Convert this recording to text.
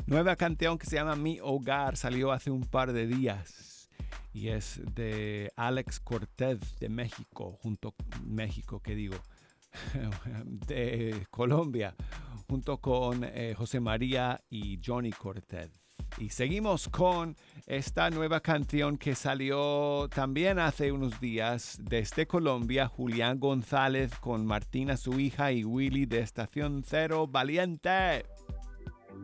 Nueva canción que se llama Mi Hogar, salió hace un par de días y es de Alex Cortez de México, de Colombia, junto con José María y Johnny Cortez. Y seguimos con esta nueva canción que salió también hace unos días desde Colombia, Julián González con Martina, su hija, y Willy de Estación Cero, Valiente.